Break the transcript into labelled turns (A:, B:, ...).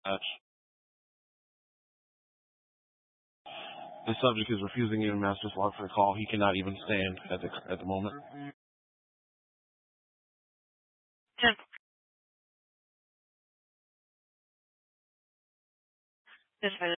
A: The subject is refusing even master's log for the call. He cannot even stand at the moment.
B: This